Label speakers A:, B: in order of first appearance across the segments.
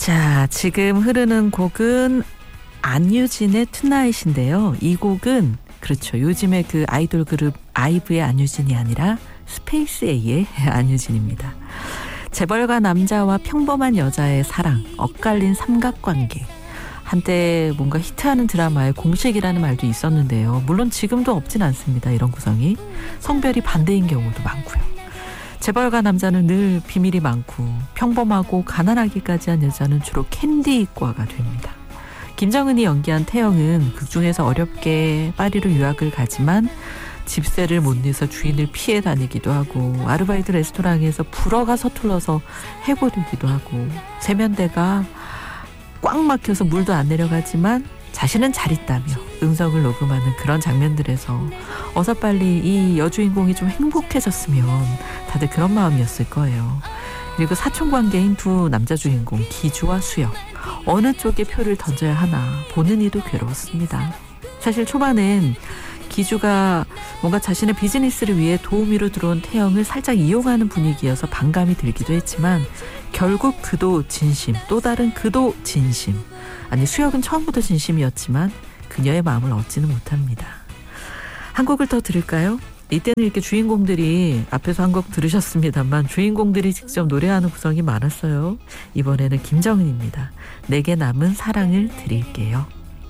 A: 자, 지금 흐르는 곡은 안유진의 투나잇인데요. 이 곡은 그렇죠. 요즘에 그 아이돌 그룹 아이브의 안유진이 아니라 스페이스 A의 안유진입니다. 재벌가 남자와 평범한 여자의 사랑, 엇갈린 삼각관계. 한때 뭔가 히트하는 드라마의 공식이라는 말도 있었는데요. 물론 지금도 없진 않습니다. 이런 구성이. 성별이 반대인 경우도 많고요. 재벌가 남자는 늘 비밀이 많고 평범하고 가난하기까지 한 여자는 주로 캔디과가 됩니다. 김정은이 연기한 태영은 극중에서 어렵게 파리로 유학을 가지만 집세를 못 내서 주인을 피해 다니기도 하고 아르바이트 레스토랑에서 불어가 서툴러서 해고되기도 하고 세면대가 꽉 막혀서 물도 안 내려가지만 자신은 잘 있다며 음성을 녹음하는 그런 장면들에서 어서 빨리 이 여주인공이 좀 행복해졌으면 다들 그런 마음이었을 거예요. 그리고 사촌관계인 두 남자 주인공 기주와 수영, 어느 쪽에 표를 던져야 하나 보는 이도 괴로웠습니다. 사실 초반엔 기주가 뭔가 자신의 비즈니스를 위해 도우미로 들어온 태영을 살짝 이용하는 분위기여서 반감이 들기도 했지만 결국 그도 진심, 또 다른 그도 진심. 아니, 수혁은 처음부터 진심이었지만 그녀의 마음을 얻지는 못합니다. 한 곡을 더 들을까요? 이때는 이렇게 주인공들이 앞에서 한 곡 들으셨습니다만 주인공들이 직접 노래하는 구성이 많았어요. 이번에는 김정은입니다. 내게 남은 사랑을 드릴게요.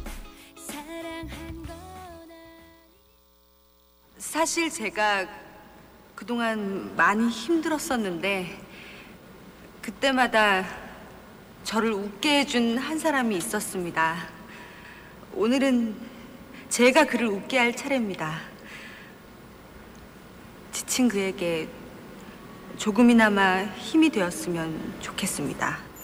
B: 사실 제가 그동안 많이 힘들었었는데 그때마다 저를 웃게 해준 한 사람이 있었습니다. 오늘은 제가 그를 웃게 할 차례입니다. 지친 그에게 조금이나마 힘이 되었으면 좋겠습니다.